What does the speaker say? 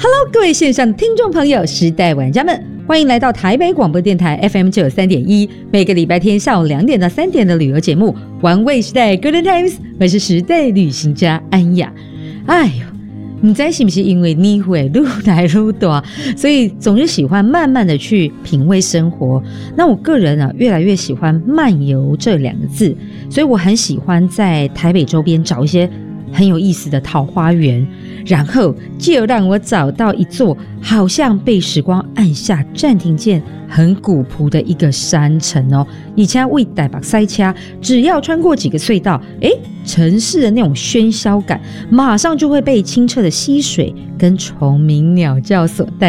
各位线上的听众朋友、时代玩家们，欢迎来到台北广播电台 FM93.1，每个礼拜天下午2点到3点的旅游节目《玩味时代 Golden Times》，我是时代旅行家安雅。哎呦，你知道是不是因为你会愈来愈大，所以总是喜欢慢慢的去品味生活？那我个人啊，越来越喜欢漫游这2个字，所以我很喜欢在台北周边找一些很有意思的桃花源，然后就让我找到一座好像被时光按下暂停键，很古朴的一个山城哦。以前为台北塞车，只要穿过几个隧道，城市的那种喧嚣感马上就会被清澈的溪水跟虫鸣鸟叫所带